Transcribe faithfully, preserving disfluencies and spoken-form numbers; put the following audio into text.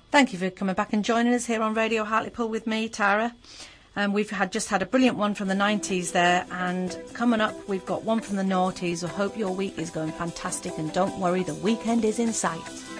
Thank you for coming back and joining us here on Radio Hartlepool with me, Tara. Um, we've had just had a brilliant one from the nineties there, and coming up we've got one from the noughties. I hope your week is going fantastic, and don't worry, the weekend is in sight.